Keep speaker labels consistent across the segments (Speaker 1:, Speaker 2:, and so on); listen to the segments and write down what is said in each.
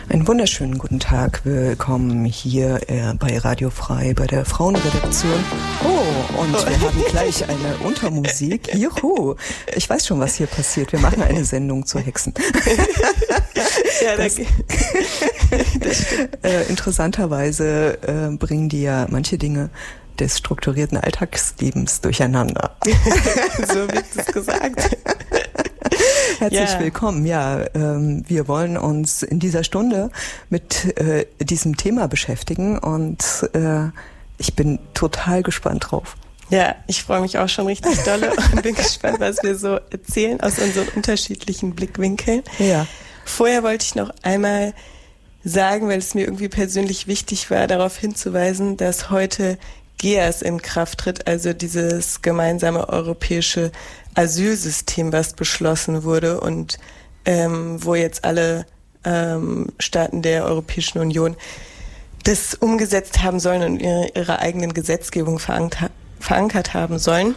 Speaker 1: Einen wunderschönen guten Tag. Willkommen hier bei Radio Frei, bei der Frauenredaktion. Oh, und wir haben gleich eine Untermusik. Juhu! Ich weiß schon, was hier passiert. Wir machen eine Sendung zu Hexen.
Speaker 2: Ja, danke.
Speaker 1: Interessanterweise bringen die ja manche Dinge des strukturierten Alltagslebens durcheinander.
Speaker 2: So wird es gesagt.
Speaker 1: Herzlich willkommen. Ja, wir wollen uns in dieser Stunde mit diesem Thema beschäftigen und ich bin total gespannt drauf.
Speaker 2: Ja, ich freue mich auch schon richtig dolle und bin gespannt, was wir so erzählen aus unseren unterschiedlichen Blickwinkeln.
Speaker 1: Ja.
Speaker 2: Vorher wollte ich noch einmal sagen, weil es mir irgendwie persönlich wichtig war, darauf hinzuweisen, dass heute GEAS in Kraft tritt, also dieses gemeinsame europäische Asylsystem, was beschlossen wurde und wo jetzt alle Staaten der Europäischen Union das umgesetzt haben sollen und ihre eigenen Gesetzgebung verankert haben sollen.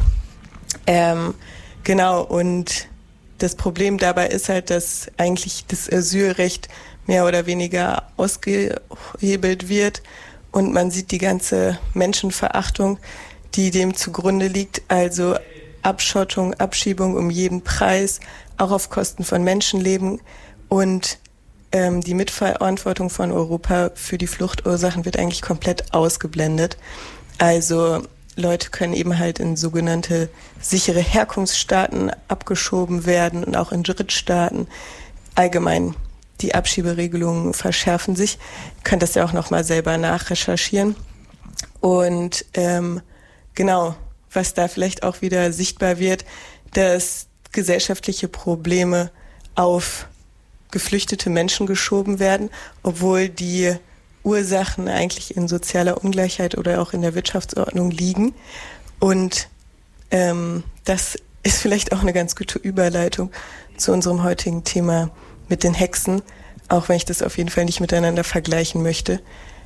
Speaker 2: Genau, und das Problem dabei ist halt, dass eigentlich das Asylrecht mehr oder weniger ausgehebelt wird und man sieht die ganze Menschenverachtung, die dem zugrunde liegt, also Abschottung, Abschiebung um jeden Preis, auch auf Kosten von Menschenleben und die Mitverantwortung von Europa für die Fluchtursachen wird eigentlich komplett ausgeblendet. Also Leute können eben halt in sogenannte sichere Herkunftsstaaten abgeschoben werden und auch in Drittstaaten. Allgemein die Abschieberegelungen verschärfen sich. Ihr könnt das ja auch nochmal selber nachrecherchieren. Und genau, was da vielleicht auch wieder sichtbar wird, dass gesellschaftliche Probleme auf geflüchtete Menschen geschoben werden, obwohl die Ursachen eigentlich in sozialer Ungleichheit oder auch in der Wirtschaftsordnung liegen. Und das ist vielleicht auch eine ganz gute Überleitung zu unserem heutigen Thema mit den Hexen, auch wenn ich das auf jeden Fall nicht miteinander vergleichen möchte.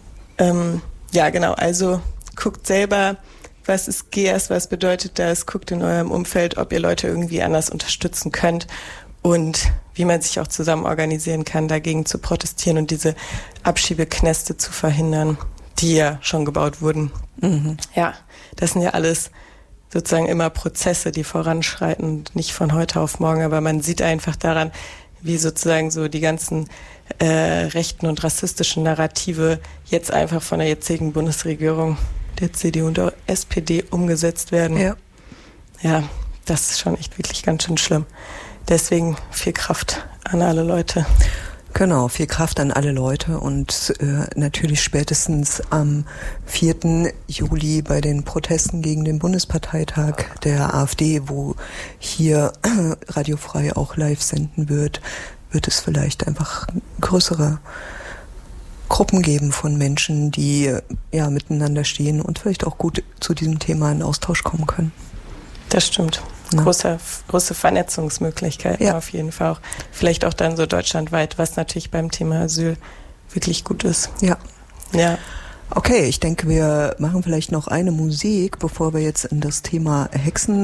Speaker 2: Ja, genau, also guckt selber, was ist GEAS, was bedeutet das, guckt in eurem Umfeld, ob ihr Leute irgendwie anders unterstützen könnt und wie man sich auch zusammen organisieren kann, dagegen zu protestieren und diese Abschiebeknäste zu verhindern, die ja schon gebaut wurden. Mhm. Ja, das sind ja alles sozusagen immer Prozesse, die voranschreiten, nicht von heute auf morgen, aber man sieht einfach daran, wie sozusagen so die ganzen rechten und rassistischen Narrative jetzt einfach von der jetzigen Bundesregierung, der CDU und der SPD umgesetzt werden.
Speaker 1: Ja.
Speaker 2: Ja, das ist schon echt wirklich ganz schön schlimm. Deswegen viel Kraft an alle Leute.
Speaker 1: Genau, viel Kraft an alle Leute und natürlich spätestens am 4. Juli bei den Protesten gegen den Bundesparteitag der AfD, wo hier Radio Frei auch live senden wird es vielleicht einfach größere Gruppen geben von Menschen, die ja miteinander stehen und vielleicht auch gut zu diesem Thema in Austausch kommen können.
Speaker 2: Das stimmt. Ja. Große Vernetzungsmöglichkeiten auf jeden Fall auch. Vielleicht auch dann so deutschlandweit, was natürlich beim Thema Asyl wirklich gut ist.
Speaker 1: Ja.
Speaker 2: Ja.
Speaker 1: Okay, ich denke, wir machen vielleicht noch eine Musik, bevor wir jetzt in das Thema Hexen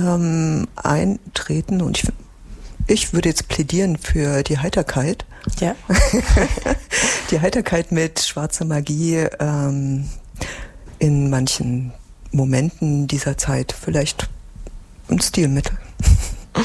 Speaker 1: eintreten. Und ich würde jetzt plädieren für die Heiterkeit.
Speaker 2: Ja.
Speaker 1: Die Heiterkeit mit schwarzer Magie in manchen Momenten dieser Zeit vielleicht ein Stilmittel.